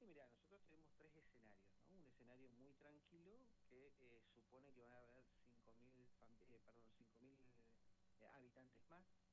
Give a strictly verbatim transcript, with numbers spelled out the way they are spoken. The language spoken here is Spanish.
mira, nosotros tenemos tres escenarios, ¿no? Un escenario muy tranquilo que eh, supone que van a haber cinco mil, eh, perdón, cinco mil eh, habitantes más.